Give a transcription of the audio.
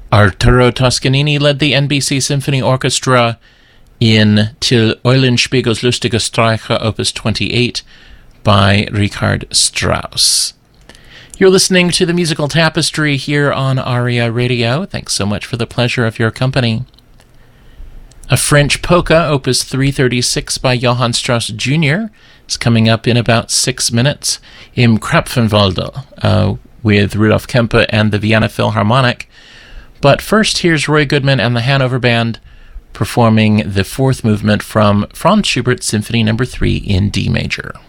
Arturo Toscanini led the NBC Symphony Orchestra in Till Eulenspiegels Lustige Streiche, Opus 28, by Richard Strauss. You're listening to the Musical Tapestry here on ARIA Radio. Thanks so much for the pleasure of your company. A French polka, Opus 336 by Johann Strauss Jr., is coming up in about 6 minutes. Im Krapfenwalde, with Rudolf Kempe and the Vienna Philharmonic. But first, here's Roy Goodman and the Hanover Band performing the fourth movement from Franz Schubert's Symphony No. 3 in D major.